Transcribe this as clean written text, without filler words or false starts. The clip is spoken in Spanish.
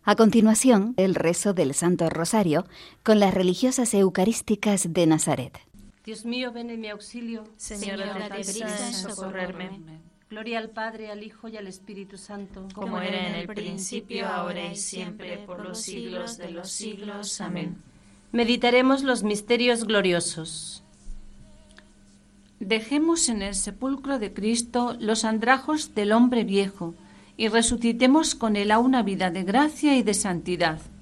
A continuación, el rezo del Santo Rosario con las religiosas eucarísticas de Nazaret. Dios mío, ven en mi auxilio. Señor, date prisa en socorrerme. Gloria al Padre, al Hijo y al Espíritu Santo. Como era en el principio, ahora y siempre, por los siglos de los siglos. Amén. Meditaremos los misterios gloriosos. Dejemos en el sepulcro de Cristo los andrajos del hombre viejo y resucitemos con él a una vida de gracia y de santidad.